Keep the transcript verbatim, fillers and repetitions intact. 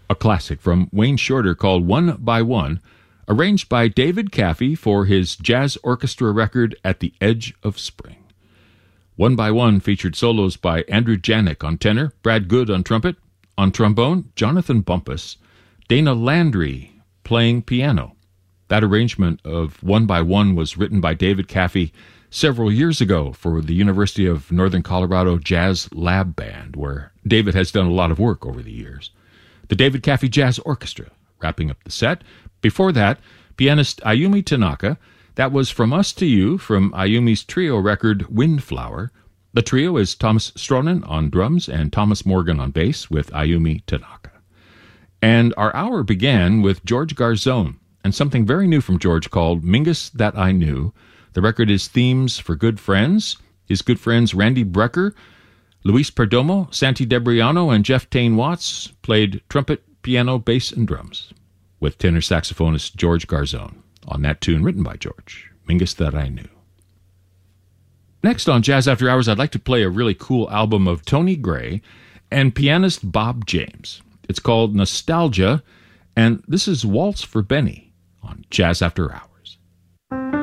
a classic from Wayne Shorter called One by One, arranged by David Caffey for his jazz orchestra record At the Edge of Spring. One by One featured solos by Andrew Janik on tenor, Brad Good on trumpet, on trombone, Jonathan Bumpus, Dana Landry playing piano. That arrangement of One by One was written by David Caffey several years ago for the University of Northern Colorado Jazz Lab Band, where David has done a lot of work over the years. The David Caffey Jazz Orchestra, wrapping up the set. Before that, pianist Ayumi Tanaka. That was From Us to You from Ayumi's trio record Windflower. The trio is Thomas Stronin on drums and Thomas Morgan on bass with Ayumi Tanaka. And our hour began with George Garzone and something very new from George called Mingus That I Knew. The record is Themes for Good Friends. His good friends Randy Brecker, Luis Perdomo, Santi Debriano, and Jeff Tain Watts played trumpet, piano, bass, and drums with tenor saxophonist George Garzone on that tune written by George, Mingus That I Knew. Next on Jazz After Hours, I'd like to play a really cool album of Tony Gray and pianist Bob James. It's called Nostalgia, and this is Waltz for Benny on Jazz After Hours.